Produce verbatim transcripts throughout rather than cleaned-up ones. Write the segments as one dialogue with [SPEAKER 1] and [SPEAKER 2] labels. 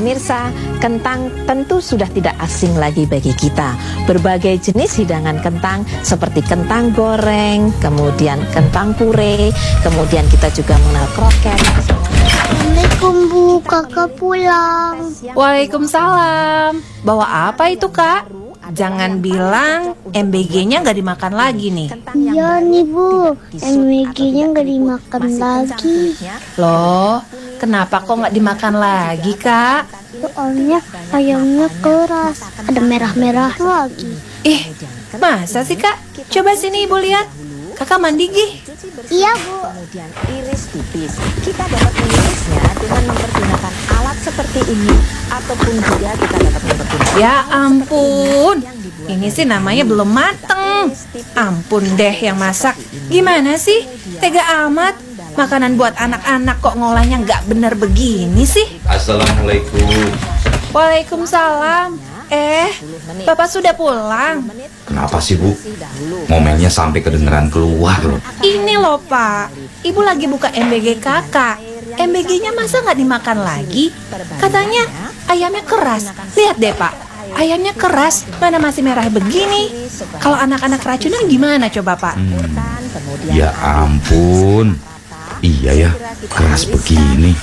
[SPEAKER 1] Pemirsa, kentang tentu sudah tidak asing lagi bagi kita. Berbagai jenis hidangan kentang seperti kentang goreng, kemudian kentang puree, kemudian kita juga mengenal kroket.
[SPEAKER 2] Assalamualaikum Bu, kakak pulang.
[SPEAKER 3] Waalaikumsalam. Bawa apa itu Kak? Jangan bilang M B G-nya nggak dimakan lagi nih.
[SPEAKER 2] Iya nih Bu, M B G-nya nggak dimakan lagi.
[SPEAKER 3] Loh, kenapa kok nggak dimakan lagi Kak?
[SPEAKER 2] Soalnya ayamnya keras, ada merah-merah lagi.
[SPEAKER 3] Ih, masa sih Kak? Coba sini Ibu lihat. Kakak mandi gih.
[SPEAKER 2] Iya Bu.
[SPEAKER 1] Kemudian iris tipis. Kita dapat mengirisnya dengan mempergunakan alat seperti ini, ataupun juga kita dapat mempergunakan.
[SPEAKER 3] Ya ampun, ini sih namanya belum mateng. Ampun deh yang masak. Gimana sih? Tega amat. Makanan buat anak-anak kok ngolahnya nggak bener begini sih?
[SPEAKER 4] Assalamualaikum.
[SPEAKER 3] Waalaikumsalam. Eh, Bapak sudah pulang?
[SPEAKER 4] Kenapa sih Bu? Ngomelnya sampai kedengeran keluar loh.
[SPEAKER 3] Ini loh Pak, Ibu lagi buka M B G kakak. M B G-nya masa nggak dimakan lagi? Katanya ayamnya keras. Lihat deh Pak, ayamnya keras, mana masih merah begini. Kalau anak-anak keracunan gimana coba Pak?
[SPEAKER 4] Hmm, ya ampun. Iya ya, keras begini.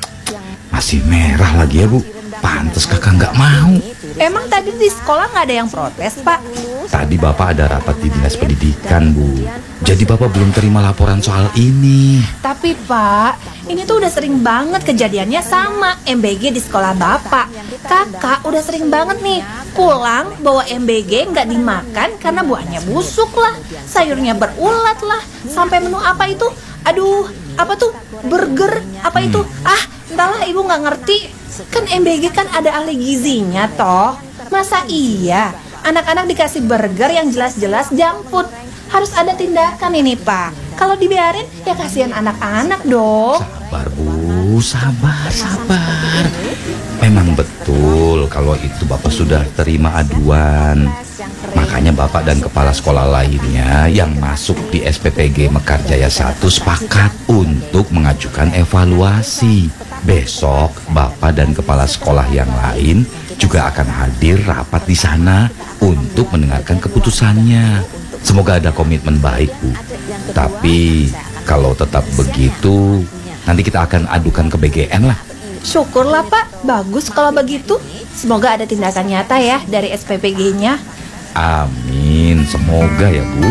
[SPEAKER 4] Masih merah lagi ya Bu. Pantes kakak nggak mau.
[SPEAKER 3] Emang tadi di sekolah nggak ada yang protes Pak?
[SPEAKER 4] Tadi Bapak ada rapat di Dinas Pendidikan Bu. Jadi Bapak belum terima laporan soal ini.
[SPEAKER 3] Tapi Pak, ini tuh udah sering banget kejadiannya sama M B G di sekolah Bapak. Kakak udah sering banget nih pulang bawa M B G nggak dimakan karena buahnya busuk lah, sayurnya berulat lah, sampai menu apa itu? Aduh, apa tuh? Burger, apa itu? Ah, entahlah Ibu nggak ngerti. Kan M B G kan ada ahli gizinya toh. Masa iya anak-anak dikasih burger yang jelas-jelas junk food? Harus ada tindakan ini Pak. Kalau dibiarin ya kasihan anak-anak dong.
[SPEAKER 4] Sabar Bu, sabar, sabar. Memang betul kalau itu Bapak sudah terima aduan. Makanya Bapak dan kepala sekolah lainnya yang masuk di S P P G Mekarjaya satu sepakat untuk mengajukan evaluasi. Besok Bapak dan kepala sekolah yang lain juga akan hadir rapat di sana untuk mendengarkan keputusannya. Semoga ada komitmen baik Bu. Tapi kalau tetap begitu, nanti kita akan adukan ke B G N lah.
[SPEAKER 3] Syukurlah Pak, bagus kalau begitu. Semoga ada tindakan nyata ya dari S P P G-nya.
[SPEAKER 4] Amin, semoga ya Bu.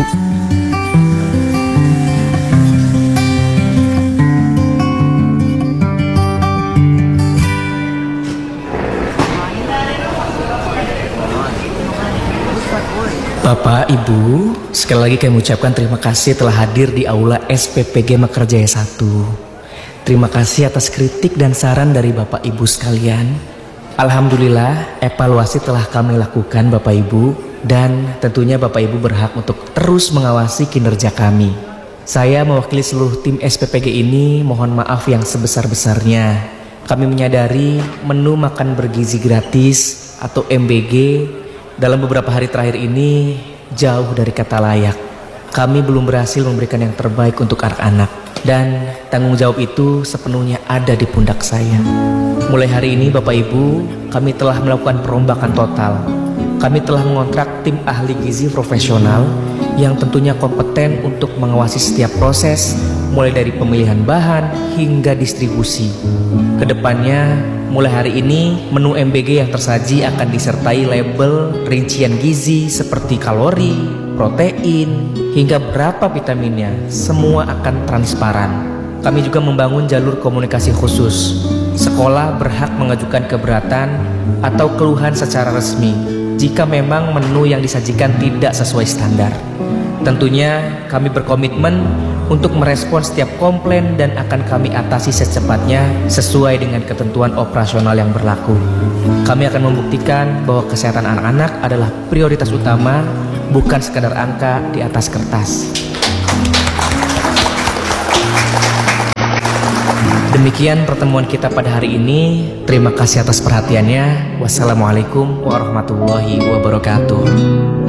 [SPEAKER 5] Bapak, Ibu, sekali lagi kami ucapkan terima kasih telah hadir di aula S P P G Mekarjaya satu. Terima kasih atas kritik dan saran dari Bapak Ibu sekalian. Alhamdulillah, evaluasi telah kami lakukan Bapak Ibu, dan tentunya Bapak Ibu berhak untuk terus mengawasi kinerja kami. Saya mewakili seluruh tim S P P G ini mohon maaf yang sebesar-besarnya. Kami menyadari menu makan bergizi gratis atau M B G dalam beberapa hari terakhir ini jauh dari kata layak. Kami belum berhasil memberikan yang terbaik untuk anak-anak, dan tanggung jawab itu sepenuhnya ada di pundak saya. Mulai hari ini Bapak Ibu, kami telah melakukan perombakan total. Kami telah mengontrak tim ahli gizi profesional yang tentunya kompeten untuk mengawasi setiap proses, mulai dari pemilihan bahan hingga distribusi. Kedepannya, mulai hari ini, menu M B G yang tersaji akan disertai label rincian gizi seperti kalori, protein, hingga berapa vitaminnya. Semua akan transparan. Kami juga membangun jalur komunikasi khusus. Sekolah berhak mengajukan keberatan atau keluhan secara resmi jika memang menu yang disajikan tidak sesuai standar. Tentunya kami berkomitmen untuk merespon setiap komplain dan akan kami atasi secepatnya sesuai dengan ketentuan operasional yang berlaku. Kami akan membuktikan bahwa kesehatan anak-anak adalah prioritas utama, bukan sekadar angka di atas kertas. Demikian pertemuan kita pada hari ini. Terima kasih atas perhatiannya. Wassalamualaikum warahmatullahi wabarakatuh.